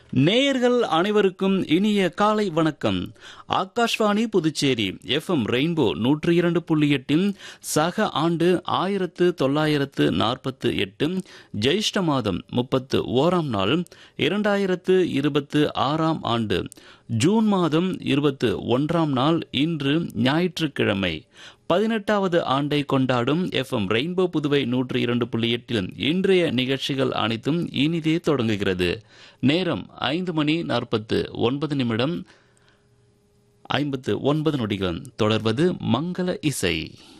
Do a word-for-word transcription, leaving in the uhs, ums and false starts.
நேயர்கள் அனைவருக்கும் இனிய காலை வணக்கம். ஆகாஷ்வாணி புதுச்சேரி எஃப்எம் ரெயின்போ நூற்றி இரண்டு புள்ளி எட்டில் சக ஆண்டு ஆயிரத்து தொள்ளாயிரத்து நாற்பத்து எட்டு ஜெயிஷ்ட மாதம் முப்பத்து ஓராம் நாள் இரண்டாயிரத்து இருபத்து ஆறாம் ஆண்டு ஜூன் மாதம் இருபத்து ஒன்றாம் நாள் இன்று ஞாயிற்றுக்கிழமை பதினெட்டாவது ஆண்டை கொண்டாடும் எஃப்எம் ரெயின்போ புதுவை நூற்றி இரண்டு புள்ளி எட்டில் இன்றைய நிகழ்ச்சிகள் அனைத்தும் இனிதே தொடங்குகிறது. நேரம் ஐந்து மணி நாற்பத்து ஒன்பது நிமிடம் ஐம்பத்து ஒன்பது நொடிகள். தொடர்வது மங்கள இசை.